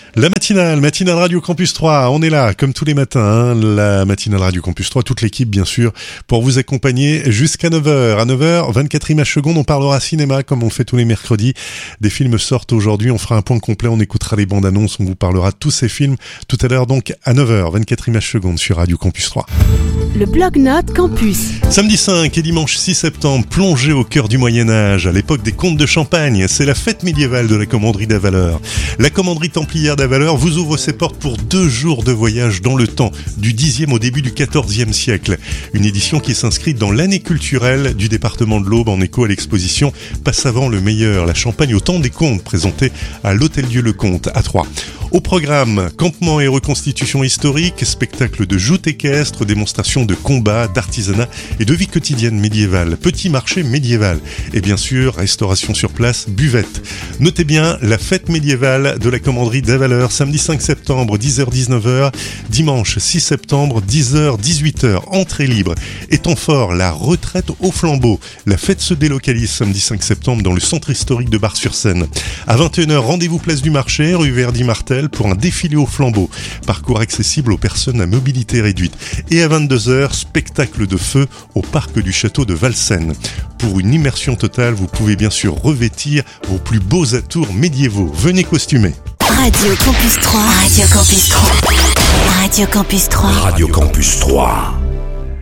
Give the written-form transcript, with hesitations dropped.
La matinale Radio Campus 3, on est là comme tous les matins, la matinale Radio Campus 3, toute l'équipe bien sûr, pour vous accompagner jusqu'à 9h. À 9h, 24 images secondes, on parlera cinéma comme on le fait tous les mercredis. Des films sortent aujourd'hui, on fera un point complet, on écoutera les bandes annonces, on vous parlera de tous ces films tout à l'heure donc à 9h, 24 images secondes sur Radio Campus 3. Le Blog-Notes Campus. Samedi 5 et dimanche 6 septembre, plongez au cœur du Moyen-Âge, à l'époque des comtes de Champagne. C'est la fête médiévale de la commanderie d'Avaleur. La commanderie templière d'Avaleur vous ouvre ses portes pour 2 jours de voyage dans le temps, du 10e au début du 14e siècle. Une édition qui s'inscrit dans l'année culturelle du département de l'Aube en écho à l'exposition Passavant le meilleur, la Champagne au temps des comtes, présentée à l'Hôtel-Dieu le Comte à Troyes. Au programme, campement et reconstitution historique, spectacle de joutes équestres, démonstration de combats, d'artisanat et de vie quotidienne médiévale, petit marché médiéval et bien sûr restauration sur place, buvette. Notez bien la fête médiévale de la commanderie d'Avaleur, samedi 5 septembre 10h-19h, dimanche 6 septembre 10h-18h, entrée libre. Et temps fort, la retraite au flambeau. La fête se délocalise samedi 5 septembre dans le centre historique de Bar-sur-Seine. À 21h, rendez-vous place du marché, rue Verdy-Martel, pour un défilé au flambeau, parcours accessible aux personnes à mobilité réduite. Et à 22h, spectacle de feu au parc du château de Valsenne. Pour une immersion totale, vous pouvez bien sûr revêtir vos plus beaux atours médiévaux. Venez costumer. Radio Campus 3. Radio Campus 3. Radio Campus 3. Radio Campus 3.